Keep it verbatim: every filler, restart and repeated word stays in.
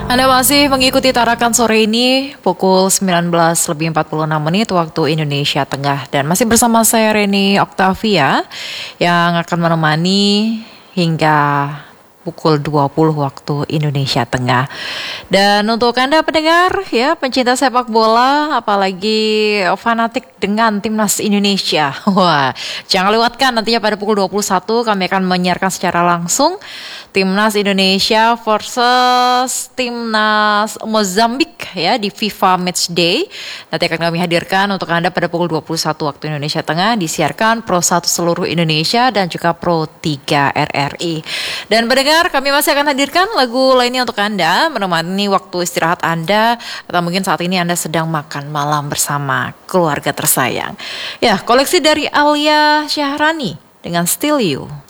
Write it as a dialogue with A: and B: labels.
A: Anda masih mengikuti Tarakan sore ini pukul sembilan belas lebih empat puluh enam menit waktu Indonesia Tengah. Dan masih bersama saya Reni Oktavia yang akan menemani hingga pukul dua puluh waktu Indonesia Tengah. Dan untuk Anda pendengar ya, pencinta sepak bola apalagi fanatik dengan timnas Indonesia. Wah, jangan lewatkan nantinya pada pukul dua puluh satu kami akan menyiarkan secara langsung timnas Indonesia versus timnas Mozambik ya di FIFA Match Day. Nanti akan kami hadirkan untuk Anda pada pukul dua puluh satu waktu Indonesia Tengah, disiarkan Pro satu seluruh Indonesia dan juga Pro tiga R R I. Dan pendengar, kami masih akan hadirkan lagu lainnya untuk Anda, menemani waktu istirahat Anda, atau mungkin saat ini Anda sedang makan malam bersama keluarga tersayang. Ya, koleksi dari Alia Syahrani dengan Still You.